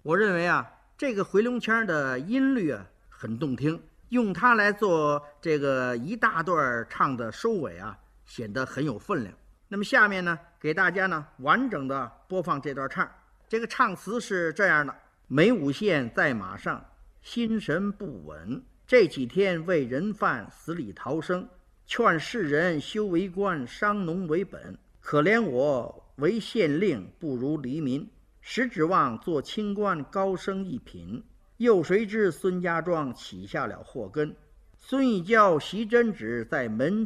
我认为啊，这个回龙腔的音律啊很动听，用它来做这个一大段唱的收尾啊，显得很有分量。那么下面呢，给大家呢完整的播放这段唱。这个唱词是这样的：梅五县在马上，心神不稳，这几天为人犯死里逃生，劝世人修为官，伤农为本。可怜我为县令，不如黎民，实指望做清官，高升一品。又谁知孙家庄起下了祸根，孙一娇、席真子在门